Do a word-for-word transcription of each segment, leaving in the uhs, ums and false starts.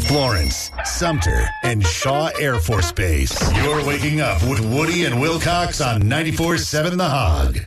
Florence, Sumter, and Shaw Air Force Base. You're waking up with Woody and Wilcox on ninety-four point seven The Hog.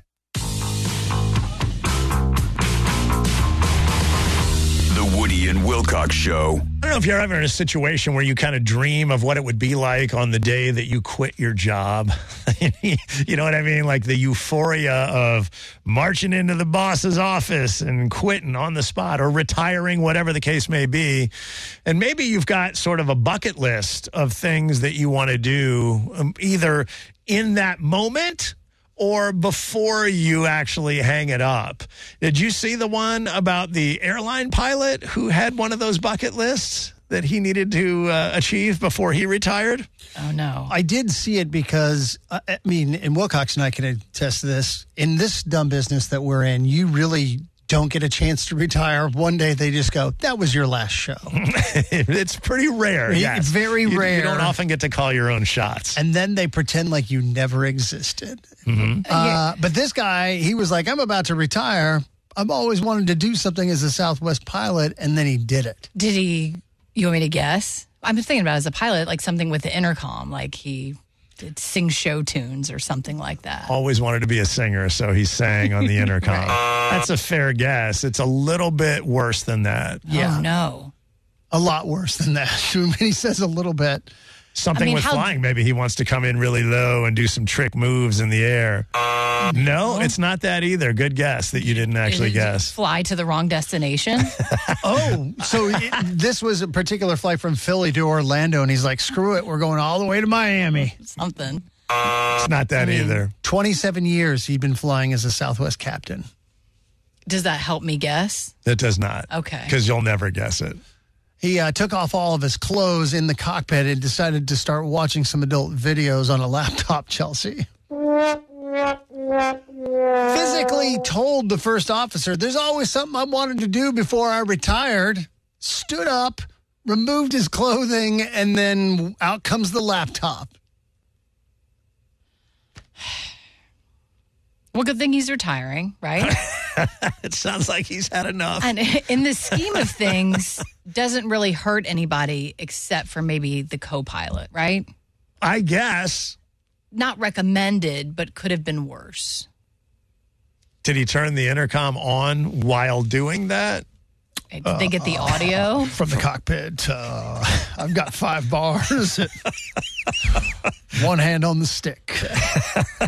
The Woody and Wilcox Show. I don't know if you're ever in a situation where you kind of dream of what it would be like on the day that you quit your job. You know what I mean? Like the euphoria of marching into the boss's office and quitting on the spot or retiring, whatever the case may be. And maybe you've got sort of a bucket list of things that you want to do um, either in that moment or before you actually hang it up. Did you see the one about the airline pilot who had one of those bucket lists that he needed to uh, achieve before he retired? Oh, no. I did see it because, uh, I mean, and Wilcox and I can attest to this. In this dumb business that we're in, you really don't get a chance to retire. One day they just go, that was your last show. It's pretty rare. It's Yes. very you, rare. You don't often get to call your own shots. And then they pretend like you never existed. Mm-hmm. Uh, but this guy, he was like, I'm about to retire. I've always wanted to do something as a Southwest pilot, and then he did it. Did he, you want me to guess? I'm just thinking about as a pilot, like something with the intercom, like he did sing show tunes or something like that. Always wanted to be a singer, so he sang on the intercom. Right. That's a fair guess. It's a little bit worse than that. Yeah. Oh, no. A lot worse than that. When he says a little bit. Something I mean, with how- flying. Maybe he wants to come in really low and do some trick moves in the air. No, it's not that either. Good guess that you didn't actually Did he guess. Fly to the wrong destination? Oh, so it, this was a particular flight from Philly to Orlando, and he's like, screw it, we're going all the way to Miami. Something. It's not that I mean- either. twenty-seven years he'd been flying as a Southwest captain. Does that help me guess? It does not. Okay. Because you'll never guess it. He uh, took off all of his clothes in the cockpit and decided to start watching some adult videos on a laptop, Chelsea. Physically told the first officer, there's always something I wanted to do before I retired. Stood up, removed his clothing, and then out comes the laptop. Well, good thing he's retiring, right? It sounds like he's had enough. And in the scheme of things, doesn't really hurt anybody except for maybe the co-pilot, right? I guess. Not recommended, but could have been worse. Did he turn the intercom on while doing that? Did they get the audio? From the cockpit, uh, I've got five bars. One hand on the stick.